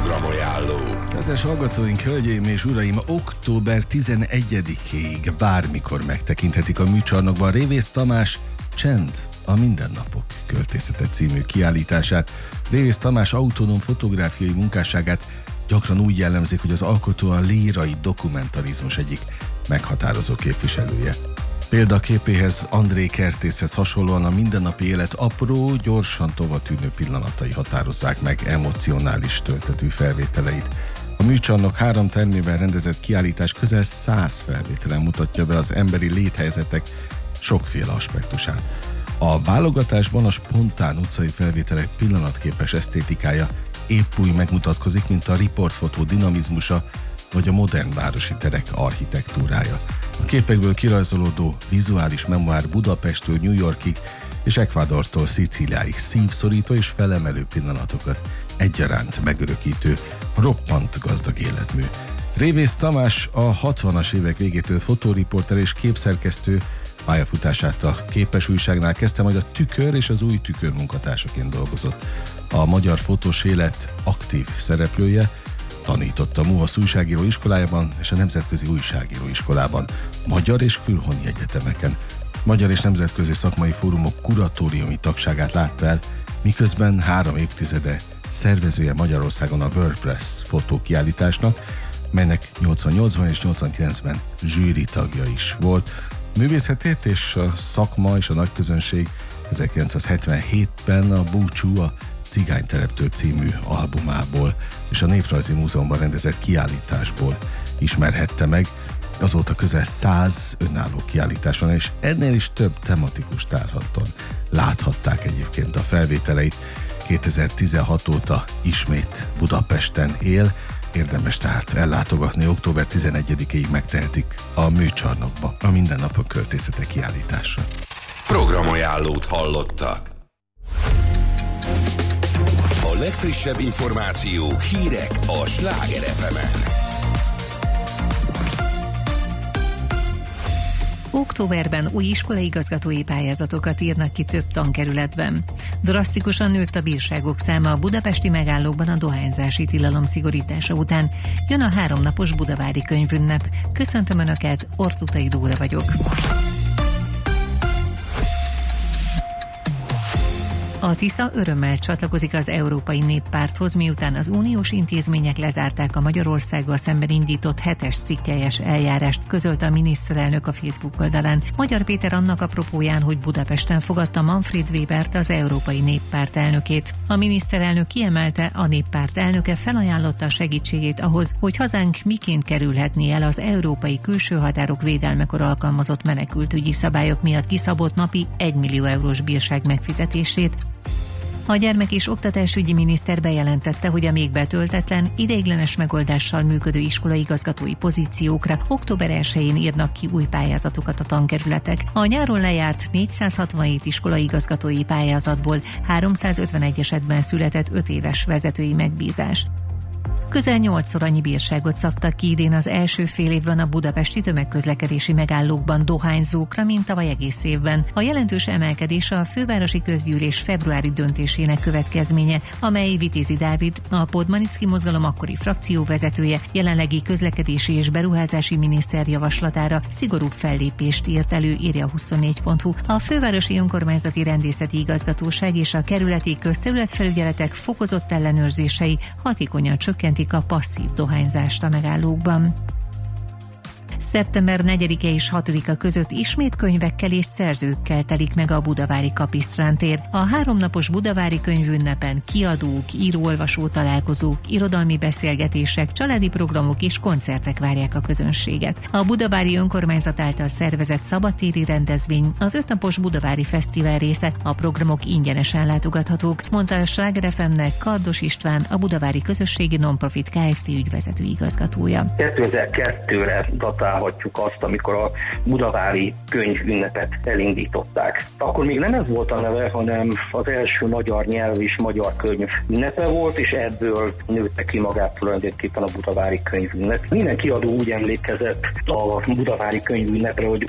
Programajánló. Kedves hallgatóink, hölgyeim és uraim, október 11-ig bármikor megtekinthetik a műcsarnokban Révész Tamás Csend, a mindennapok költészete című kiállítását. Révész Tamás autonóm fotográfiai munkásságát gyakran úgy jellemzik, hogy az alkotó a lírai dokumentalizmus egyik meghatározó képviselője. Példaképéhez, André Kertészhez hasonlóan a mindennapi élet apró, gyorsan tovatűnő pillanatai határozzák meg emocionális töltetű felvételeit. A műcsarnok 3 termében rendezett kiállítás közel 100 felvételen mutatja be az emberi léthelyzetek sokféle aspektusát. A válogatásban a spontán utcai felvételek pillanatképes esztétikája épp úgy megmutatkozik, mint a riportfotó dinamizmusa, vagy a modern városi terek architektúrája. A képekből kirajzolódó vizuális memoár Budapesttől New Yorkig és Ecuadortól Szicíliáig szívszorító és felemelő pillanatokat egyaránt megörökítő, roppant gazdag életmű. Révész Tamás a 60-as évek végétől fotóriporter és képszerkesztő, pályafutását a Képes újságnál kezdte, majd a Tükör és az Új Tükör munkatársaként dolgozott. A magyar fotós élet aktív szereplője, tanított a MUHASZ újságíró iskolájában és a Nemzetközi Újságíró Iskolában, magyar és külhoni egyetemeken. Magyar és nemzetközi szakmai fórumok kuratóriumi tagságát látta el, miközben 3 évtizede szervezője Magyarországon a WordPress fotókiállításnak, melynek 88-ban és 89-ben zsűri tagja is volt. Művészetét és a szakma és a nagyközönség 1977-ben a Búcsú, a Cigánytereptől című albumából és a Néprajzi Múzeumban rendezett kiállításból ismerhette meg. Azóta közel 100 önálló kiállításon és ennél is több tematikus tárlaton láthatták egyébként a felvételeit. 2016 óta ismét Budapesten él, érdemes tehát ellátogatni, október 11-ig megtehetik a műcsarnokba a mindennapok költészete kiállításra. Programajánlót hallottak. A legfrissebb információk, hírek a Sláger FM-en. Októberben új iskolaigazgatói pályázatokat írnak ki több tankerületben. Drasztikusan nőtt a bírságok száma a budapesti megállókban a dohányzási tilalom szigorítása után. Jön a 3 napos budavári könyvünnep. Köszöntöm Önöket, Ortutai Dóra vagyok. A Tisza örömmel csatlakozik az Európai Néppárthoz, miután az uniós intézmények lezárták a Magyarországgal szemben indított 7-es cikkelyes eljárást, közölte a miniszterelnök a Facebook oldalán. Magyar Péter annak apropóján, hogy Budapesten fogadta Manfred Webert, az Európai Néppárt elnökét. A miniszterelnök kiemelte, a Néppárt elnöke felajánlotta a segítségét ahhoz, hogy hazánk miként kerülhetné el az európai külső határok védelmekor alkalmazott menekültügyi szabályok miatt kiszabott napi 1 millió eurós bírság megfizetését. A gyermek- és oktatásügyi miniszter bejelentette, hogy a még betöltetlen, ideiglenes megoldással működő iskolaigazgatói pozíciókra október 1-én írnak ki új pályázatokat a tankerületek. A nyáron lejárt 467 iskolaigazgatói pályázatból 351 esetben született 5 éves vezetői megbízás. Közel 8-szor annyi bírságot szabtak ki idén az első fél évben a budapesti tömegközlekedési megállókban dohányzókra, mint tavaly egész évben. A jelentős emelkedés a fővárosi közgyűlés februári döntésének következménye, amely Vitézi Dávid, a Podmanicki mozgalom akkori frakcióvezetője, jelenlegi közlekedési és beruházási miniszter javaslatára szigorúbb fellépést írt elő, írja 24.hu. A fővárosi önkormányzati rendészeti igazgatóság és a kerületi közterületfelügyeletek fokozott ellenőrzései hatékonyan csökkentik a passzív dohányzást a megállókban. Szeptember 4-e és 6-a között ismét könyvekkel és szerzőkkel telik meg a budavári Kapisztrán tér. A 3 napos budavári könyvünnepen kiadók, író-olvasó találkozók, irodalmi beszélgetések, családi programok és koncertek várják a közönséget. A budavári önkormányzat által szervezett szabadtéri rendezvény az 5 napos budavári fesztivál része, a programok ingyenesen látogathatók, mondta a Sláger FM-nek Kardos István, a budavári közösségi non-profit Kft. Ügyvezető igazgatója. 2002-re datálhatjuk azt, amikor a budavári könyvünnepet elindították. Akkor még nem ez volt a neve, hanem az első magyar nyelv és magyar könyv ünnepe volt, és ebből nőtte ki magát tulajdonképpen a budavári könyvünnep. Minden kiadó úgy emlékezett a budavári könyvünnepre, hogy